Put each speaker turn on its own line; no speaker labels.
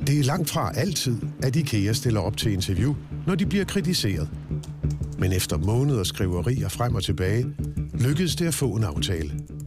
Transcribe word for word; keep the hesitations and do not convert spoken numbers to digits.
Det er langt fra altid, at IKEA stiller op til interview, når de bliver kritiseret. Men efter måneder skriverier frem og tilbage, lykkedes det at få en aftale.